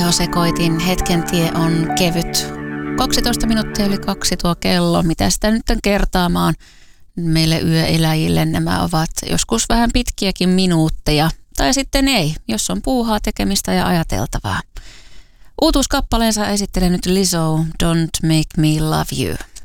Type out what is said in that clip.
tehosekoitin. Hetken tie on kevyt. 12 minuuttia yli 2 tuo kello. Mitä sitä nyt on kertaamaan? Meille yöeläjille nämä ovat joskus vähän pitkiäkin minuutteja. Tai sitten ei, jos on puuhaa, tekemistä ja ajateltavaa. Uutuuskappaleensa esittelee nyt Lizzo, Don't Make Me Love You.